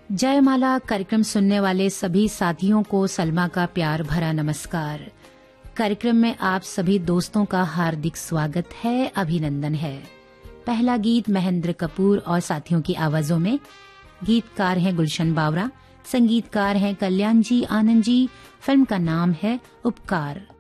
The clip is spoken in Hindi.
जयमाला कार्यक्रम सुनने वाले सभी साथियों को सलमा का प्यार भरा नमस्कार। कार्यक्रम में आप सभी दोस्तों का हार्दिक स्वागत है, अभिनंदन है। पहला गीत महेंद्र कपूर और साथियों की आवाजों में। गीतकार हैं गुलशन बावरा, संगीतकार हैं कल्याण जी आनंद जी। फिल्म का नाम है उपकार।